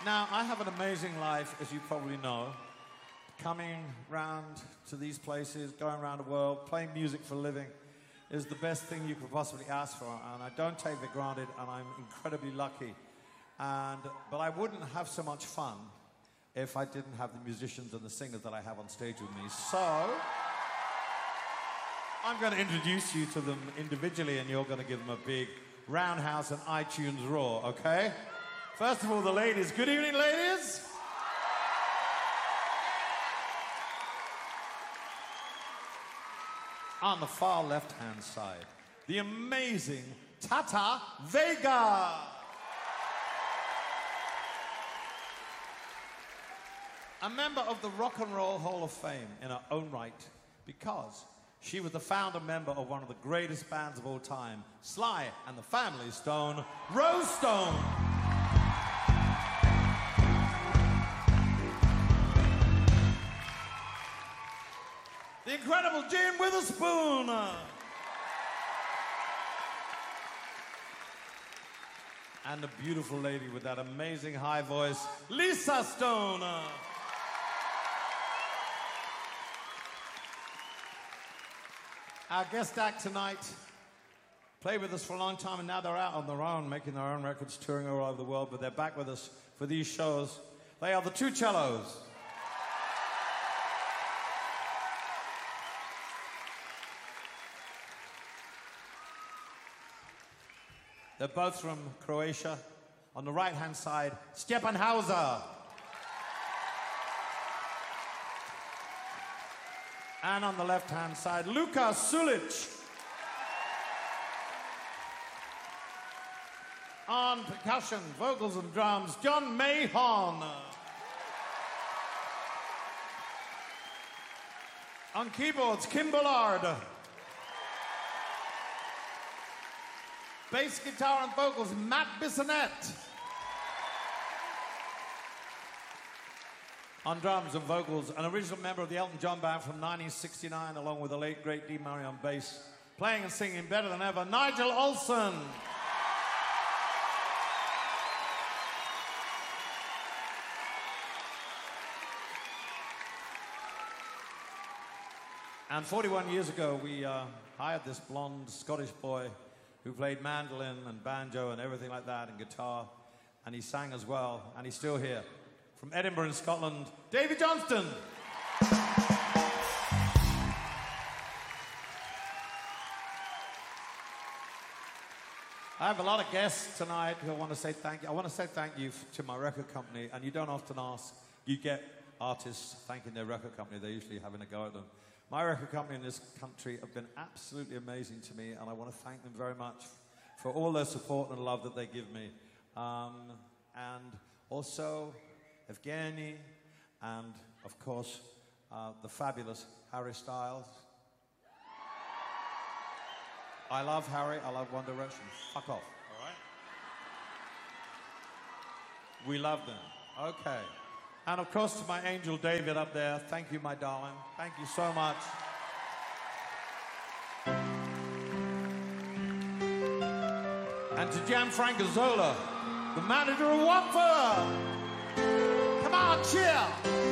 Now, I have an amazing life, as you probably know. Coming round to these places, going around the world, playing music for a living is the best thing you could possibly ask for, and I don't take it for granted, and I'm incredibly lucky. But I wouldn't have so much fun if I didn't have the musicians and the singers that I have on stage with me. So, I'm going to introduce you to them individually, and you're going to give them a big roundhouse and iTunes roar, okay? First of all, the ladies. Good evening, ladies. On the far left-hand side, the amazing Tata Vega. A member of the Rock and Roll Hall of Fame in her own right, because she was the founder member of one of the greatest bands of all time, Sly and the Family Stone, Rose Stone. The incredible Jane Witherspoon. And the beautiful lady with that amazing high voice, Lisa Stone. Our guest act tonight played with us for a long time, and now they're out on their own, making their own records, touring all over the world, but they're back with us for these shows. They are the Two Cellos. They're both from Croatia. On the right-hand side, Stjepan Hauser. And on the left-hand side, Luka Sulic. On percussion, vocals and drums, John Mahon. On keyboards, Kim Bullard. Bass guitar and vocals, Matt Bissonette. On drums and vocals, an original member of the Elton John Band from 1969, along with the late, great Dee Murray on bass. Playing and singing better than ever, Nigel Olsson. And 41 years ago, we hired this blonde Scottish boy who played mandolin and banjo and everything like that, and guitar, and he sang as well, and he's still here. From Edinburgh in Scotland, Davy Johnston. I have a lot of guests tonight who I want to say thank you. I want to say thank you to my record company, and you don't often ask. You get artists thanking their record company. They're usually having a go at them. My record company in this country have been absolutely amazing to me, and I want to thank them very much for all their support and love that they give me. And also Evgeny, and of course the fabulous Harry Styles. I love Harry, I love One Direction. Fuck off, all right? We love them. Okay. And of course to my angel David up there, thank you, my darling. Thank you so much. And to Gianfranco Zola, the manager of Watford. Come on, cheer.